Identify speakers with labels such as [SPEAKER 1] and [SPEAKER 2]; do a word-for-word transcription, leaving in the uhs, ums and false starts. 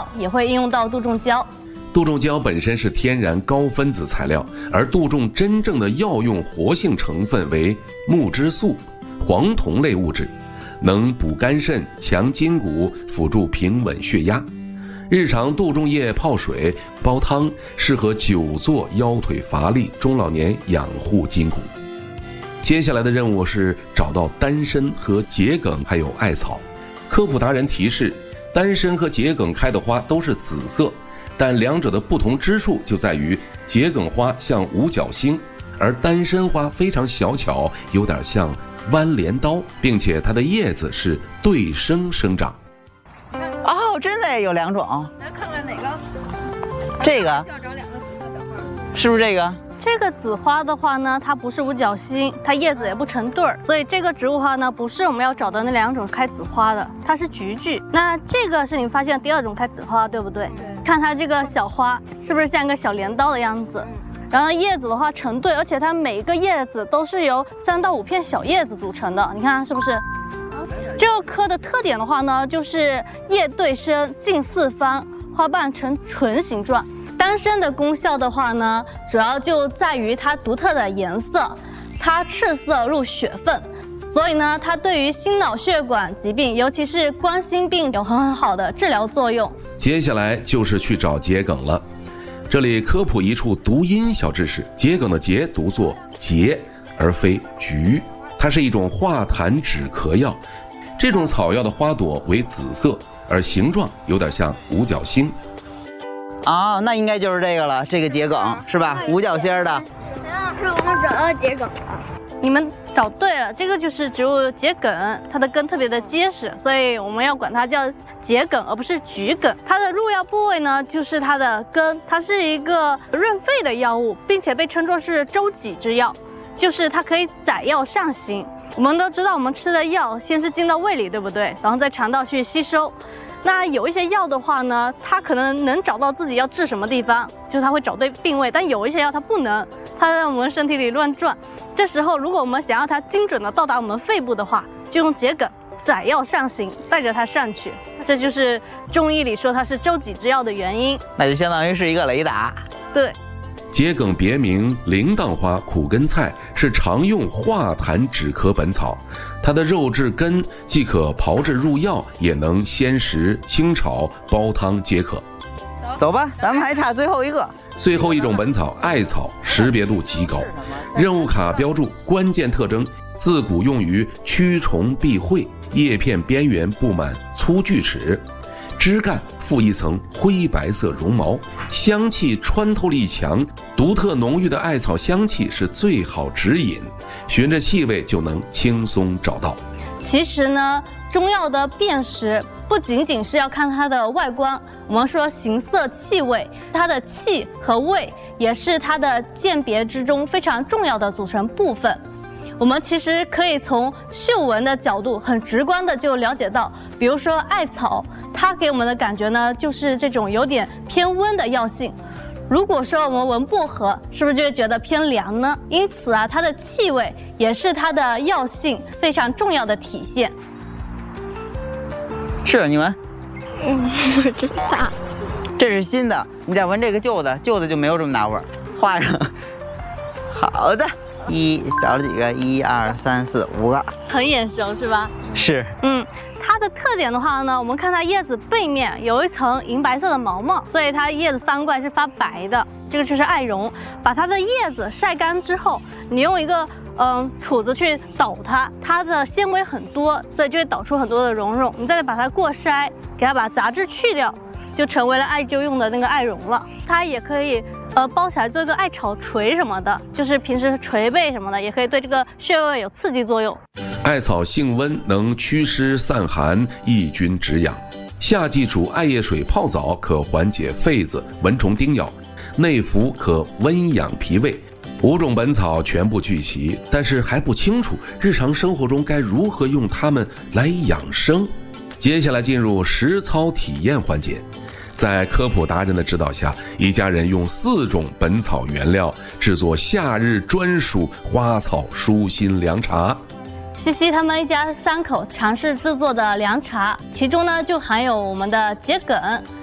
[SPEAKER 1] 也会应用到杜仲胶。
[SPEAKER 2] 杜仲胶本身是天然高分子材料，而杜仲真正的药用活性成分为木质素、黄酮类物质，能补肝肾、强筋骨，辅助平稳血压。日常杜仲叶泡水、煲汤，适合久坐、腰腿乏力、中老年养护筋骨。接下来的任务是找到丹参和桔梗还有艾草。科普达人提示，丹参和桔梗开的花都是紫色，但两者的不同之处就在于桔梗花像五角星，而丹参花非常小巧，有点像弯镰刀，并且它的叶子是对生生长。
[SPEAKER 3] 哦，真的有两种。
[SPEAKER 4] 来看看哪个？
[SPEAKER 3] 这个
[SPEAKER 4] 需要找两个紫色的花。
[SPEAKER 3] 是不是这个？
[SPEAKER 1] 这个紫花的话呢，它不是五角星，它叶子也不成对儿，所以这个植物花呢，不是我们要找的那两种开紫花的，它是菊苣。那这个是你发现第二种开紫花，对不对？
[SPEAKER 4] 对。
[SPEAKER 1] 看它这个小花是不是像一个小镰刀的样子？然后叶子的话成对，而且它每一个叶子都是由三到五片小叶子组成的，你看是不是？这个科的特点的话呢，就是叶对生，茎四方，花瓣呈唇形状。丹参的功效的话呢，主要就在于它独特的颜色，它赤色入血分，所以呢，它对于心脑血管疾病，尤其是冠心病有很好的治疗作用。
[SPEAKER 2] 接下来就是去找桔梗了。这里科普一处读音小知识，桔梗的桔读作桔，而非菊，它是一种化痰止咳药。这种草药的花朵为紫色，而形状有点像五角星。
[SPEAKER 3] 哦，那应该就是这个了，这个桔梗是吧？五角星的。
[SPEAKER 4] 陈老师，我们找到桔梗了。
[SPEAKER 1] 你们找对了，这个就是植物桔梗，它的根特别的结实，所以我们要管它叫桔梗，而不是桔梗。它的入药部位呢，就是它的根，它是一个润肺的药物，并且被称作是周己之药，就是它可以载药上行。我们都知道，我们吃的药先是进到胃里，对不对？然后在肠道去吸收。那有一些药的话呢，它可能能找到自己要治什么地方，就是它会找对病位，但有一些药它不能，它在我们身体里乱转。这时候如果我们想要它精准的到达我们肺部的话，就用桔梗载药上行，带着它上去，这就是中医里说它是周己之药的原因。
[SPEAKER 3] 那就相当于是一个雷达。
[SPEAKER 1] 对。
[SPEAKER 2] 桔梗别名铃铛花、苦根菜，是常用化痰止咳本草。它的肉质根既可炮制入药，也能鲜食、清炒、煲汤皆可。
[SPEAKER 3] 走吧，咱们还差最后一个。
[SPEAKER 2] 最后一种本草艾草，识别度极高。任务卡标注关键特征：自古用于驱虫避秽，叶片边缘布满粗锯齿，枝干附一层灰白色绒毛，香气穿透力强，独特浓郁的艾草香气是最好指引，循着气味就能轻松找到。
[SPEAKER 1] 其实呢，中药的辨识不仅仅是要看它的外观，我们说形色气味，它的气和味也是它的鉴别之中非常重要的组成部分。我们其实可以从嗅闻的角度很直观的就了解到，比如说艾草，它给我们的感觉呢，就是这种有点偏温的药性。如果说我们闻薄荷，是不是就会觉得偏凉呢？因此啊，它的气味也是它的药性非常重要的体现。
[SPEAKER 3] 是你闻，
[SPEAKER 4] 嗯，真大。
[SPEAKER 3] 这是新的，你再闻这个旧的，旧的就没有这么大味儿。画上，好的。一找了几个？一二三四五个，
[SPEAKER 1] 很眼熟是吧？
[SPEAKER 3] 是。
[SPEAKER 1] 嗯，它的特点的话呢，我们看它叶子背面有一层银白色的毛毛，所以它叶子翻过来是发白的。这个就是艾绒。把它的叶子晒干之后，你用一个嗯杵子去捣它，它的纤维很多，所以就会捣出很多的绒绒。你再把它过筛，给它把杂质去掉，就成为了艾灸用的那个艾绒了。它也可以呃包起来做一个艾草锤什么的，就是平时捶背什么的，也可以对这个穴位有刺激作用。
[SPEAKER 2] 艾草性温，能祛湿散寒、抑菌止痒。夏季煮艾叶水泡澡，可缓解痱子、蚊虫叮咬；内服可温养脾胃。五种本草全部聚齐，但是还不清楚日常生活中该如何用它们来养生。接下来进入实操体验环节。在科普达人的指导下，一家人用四种本草原料制作夏日专属花草舒心凉茶。
[SPEAKER 1] 西西他们一家三口尝试制作的凉茶，其中呢就含有我们的桔梗，